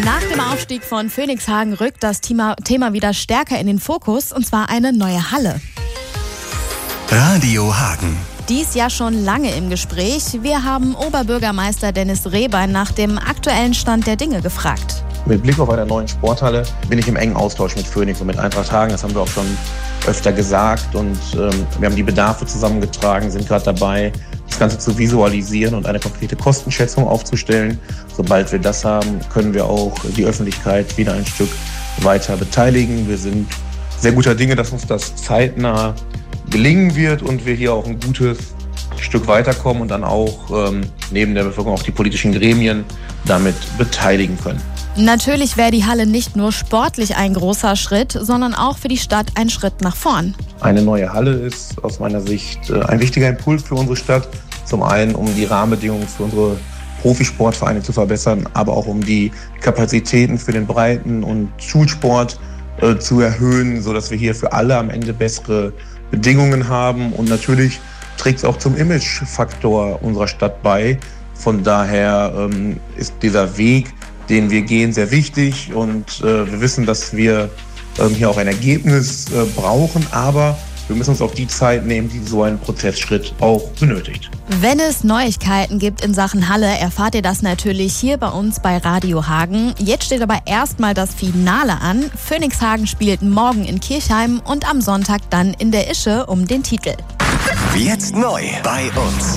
Nach dem Aufstieg von Phönixhagen rückt das Thema wieder stärker in den Fokus, und zwar eine neue Halle. Radio Hagen. Die ist ja schon lange im Gespräch. Wir haben Oberbürgermeister Dennis Rehbein nach dem aktuellen Stand der Dinge gefragt. Mit Blick auf eine neue Sporthalle bin ich im engen Austausch mit Phönix und mit Eintracht Hagen. Das haben wir auch schon öfter gesagt. Und wir haben die Bedarfe zusammengetragen, sind gerade dabei, das Ganze zu visualisieren und eine konkrete Kostenschätzung aufzustellen. Sobald wir das haben, können wir auch die Öffentlichkeit wieder ein Stück weiter beteiligen. Wir sind sehr guter Dinge, dass uns das zeitnah gelingen wird und wir hier auch ein gutes Stück weiterkommen und dann auch neben der Bevölkerung auch die politischen Gremien damit beteiligen können. Natürlich wäre die Halle nicht nur sportlich ein großer Schritt, sondern auch für die Stadt ein Schritt nach vorn. Eine neue Halle ist aus meiner Sicht ein wichtiger Impuls für unsere Stadt. Zum einen, um die Rahmenbedingungen für unsere Profisportvereine zu verbessern, aber auch um die Kapazitäten für den Breiten- und Schulsport zu erhöhen, sodass wir hier für alle am Ende bessere Bedingungen haben. Und natürlich trägt es auch zum Imagefaktor unserer Stadt bei. Von daher ist dieser Weg, den wir gehen, sehr wichtig. Und wir wissen, dass wir hier auch ein Ergebnis brauchen. Aber wir müssen uns auch die Zeit nehmen, die so ein Prozessschritt auch benötigt. Wenn es Neuigkeiten gibt in Sachen Halle, erfahrt ihr das natürlich hier bei uns bei Radio Hagen. Jetzt steht aber erstmal das Finale an. Phönixhagen spielt morgen in Kirchheim und am Sonntag dann in der Ische um den Titel. Jetzt neu bei uns.